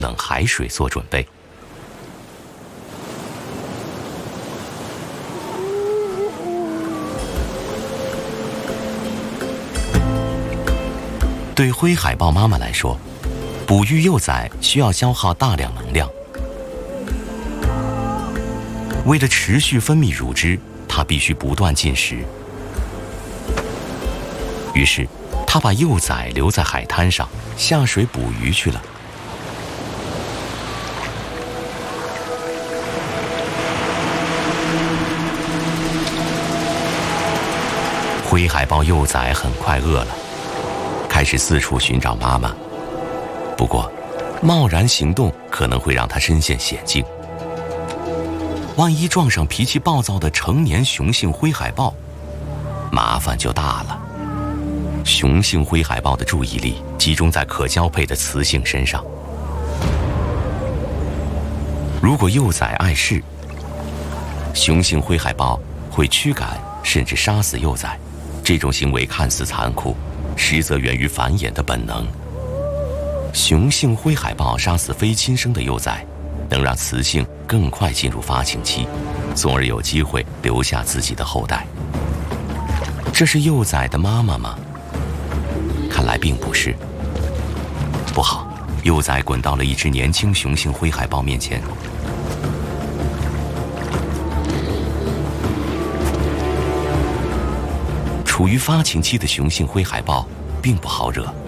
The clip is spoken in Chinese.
冷海水做准备。对灰海豹妈妈来说，哺育幼崽需要消耗大量能量。为了持续分泌乳汁，它必须不断进食。于是，它把幼崽留在海滩上，下水捕鱼去了。灰海豹幼崽很快饿了，开始四处寻找妈妈。不过，贸然行动可能会让它身陷险境。万一撞上脾气暴躁的成年雄性灰海豹，麻烦就大了。雄性灰海豹的注意力集中在可交配的雌性身上。如果幼崽碍事，雄性灰海豹会驱赶甚至杀死幼崽。这种行为看似残酷，实则源于繁衍的本能。雄性灰海豹杀死非亲生的幼崽，能让雌性更快进入发情期，从而有机会留下自己的后代。这是幼崽的妈妈吗？看来并不是。不好，幼崽滚到了一只年轻雄性灰海豹面前。处于发情期的雄性灰海豹并不好惹，